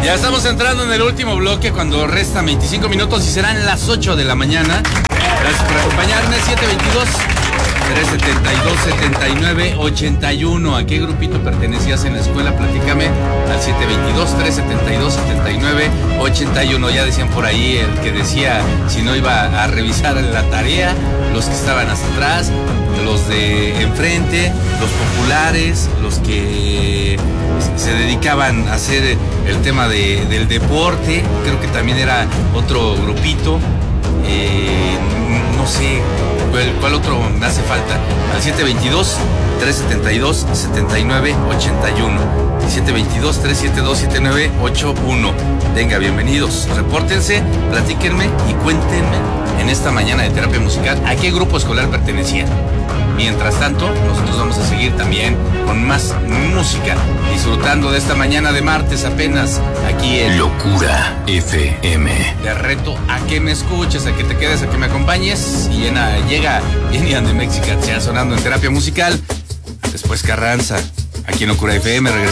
Ya estamos entrando en el último bloque cuando restan 25 minutos y serán las 8 de la mañana. Gracias por acompañarme. 722-372-7981. ¿A qué grupito pertenecías en la escuela? Platícame al 722-372-7981. Ya decían por ahí el que decía si no iba a revisar la tarea, los que estaban hasta atrás, los de enfrente, los populares, los que se dedicaban a hacer el tema del deporte. Creo que también era otro grupito. No sé cuál otro me hace falta. Al 722-372-7981 y 722-372-7981. Venga, bienvenidos, repórtense, platíquenme y cuéntenme en esta mañana de terapia musical a qué grupo escolar pertenecían. Mientras tanto, nosotros vamos a seguir también con más música, disfrutando de esta mañana de martes apenas aquí en Locura FM. Te reto a que me escuches, a que te quedes, a que me acompañes. Y llega Jenny and the Mexicans ya sonando en terapia musical. Después Carranza, aquí en Locura FM.